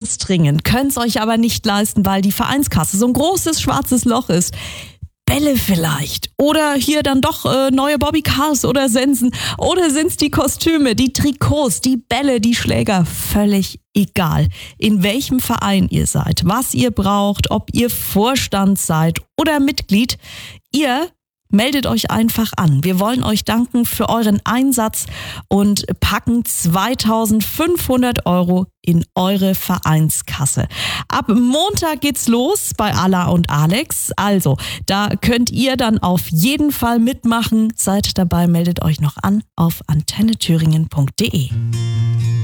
ganz dringend, könnt es euch aber nicht leisten, weil die Vereinskasse so ein großes schwarzes Loch ist. Bälle vielleicht oder hier dann doch neue Bobbycars oder Sensen oder sind's die Kostüme, die Trikots, die Bälle, die Schläger, völlig egal, in welchem Verein ihr seid, was ihr braucht, ob ihr Vorstand seid oder Mitglied, ihr meldet euch einfach an. Wir wollen euch danken für euren Einsatz und packen 2.500 € in eure Vereinskasse. Ab Montag geht's los bei Alla und Alex. Also, da könnt ihr dann auf jeden Fall mitmachen. Seid dabei, meldet euch noch an auf antennethüringen.de.